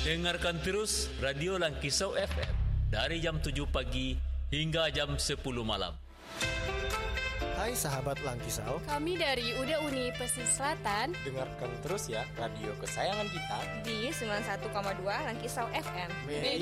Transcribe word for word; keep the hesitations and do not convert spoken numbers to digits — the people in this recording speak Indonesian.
Dengarkan terus Radio Langkisau F M dari jam tujuh pagi hingga jam sepuluh malam. Hai sahabat Langkisau, kami dari U D Uni Pesisir Selatan. Dengarkan terus ya radio kesayangan kita di sembilan puluh satu koma dua Langkisau F M. Media